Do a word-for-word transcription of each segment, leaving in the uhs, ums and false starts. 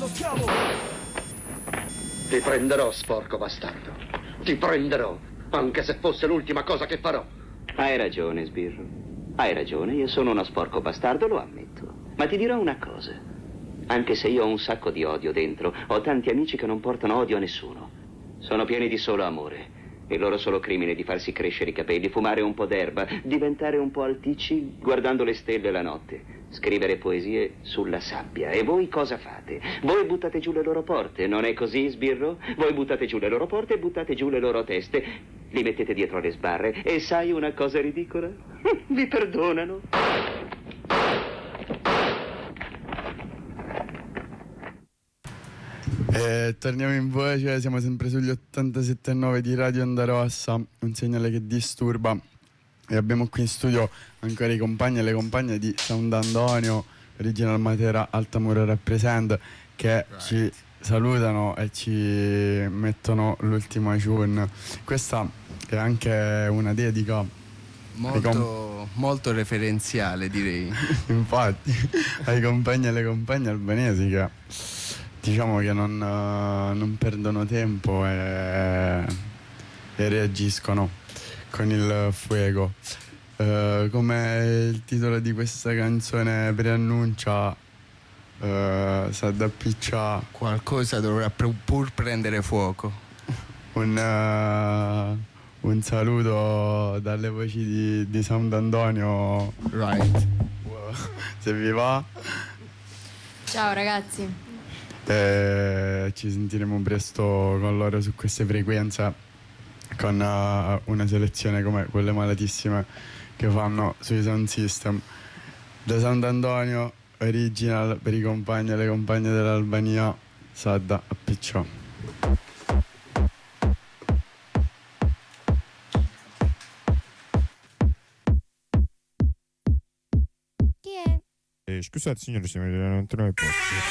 schiavo! Ti prenderò, sporco bastardo. Ti prenderò, anche se fosse l'ultima cosa che farò. Hai ragione, sbirro. Hai ragione, io sono uno sporco bastardo, lo ammetto. Ma ti dirò una cosa. Anche se io ho un sacco di odio dentro, ho tanti amici che non portano odio a nessuno. Sono pieni di solo amore. Il loro solo crimine è di farsi crescere i capelli, fumare un po' d'erba, diventare un po' alticci guardando le stelle la notte, scrivere poesie sulla sabbia. E voi cosa fate? Voi buttate giù le loro porte, non è così, sbirro? Voi buttate giù le loro porte e buttate giù le loro teste, li mettete dietro le sbarre e sai una cosa ridicola? Vi perdonano. E torniamo in voce, siamo sempre sugli ottantasette virgola nove di Radio Onda Rossa, un segnale che disturba. E abbiamo qui in studio ancora i compagni e le compagne di Sound Antonio, Original Matera Altamura Represent, che right. ci salutano e ci mettono l'ultima tune. Questa è anche una dedica molto, com- molto referenziale, direi. Infatti, ai compagni e alle compagne albanesi che diciamo che non, uh, non perdono tempo e, e reagiscono con il fuego. Uh, come il titolo di questa canzone preannuncia, uh, Sadda Piccia, qualcosa dovrà pur prendere fuoco. Un, uh, un saluto dalle voci di, di Sound Antonio. Right. Wow. Se vi va. Ciao ragazzi. E ci sentiremo presto con loro su queste frequenze con uh, una selezione come quelle malatissime che fanno sui sound system. Da Sound Antonio Original per i compagni e le compagne dell'Albania, Sadda a Picciò. Chi è? Eh, scusate signore, siamo in novantanove posti.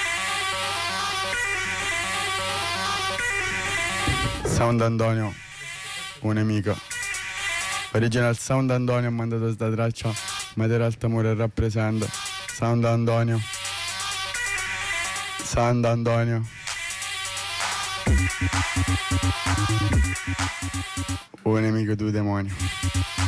Sound Antonio, un nemico. Original Sound Antonio ha mandato sta traccia, Matera Altamura rappresenta. Sound Antonio. Sound Antonio. Un nemico tu demonio.